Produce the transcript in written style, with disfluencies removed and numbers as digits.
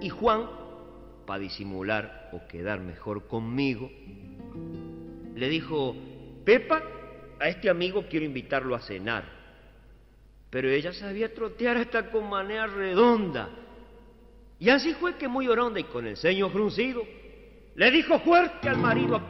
Y Juan, para disimular o quedar mejor conmigo, le dijo: Pepa, a este amigo quiero invitarlo a cenar. Pero ella sabía trotear hasta con manera redonda. Y así fue que muy oronda y con el ceño fruncido le dijo fuerte al marido